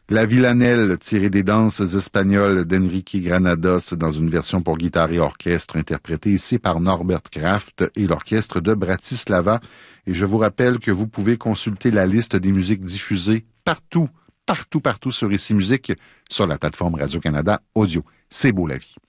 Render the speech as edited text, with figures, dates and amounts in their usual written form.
La Villanelle, tirée des danses espagnoles d'Enrique Granados dans une version pour guitare et orchestre interprétée ici par Norbert Kraft et l'orchestre de Bratislava. Et je vous rappelle que vous pouvez consulter la liste des musiques diffusées partout sur Ici Musique, sur la plateforme Radio-Canada Audio. C'est beau la vie.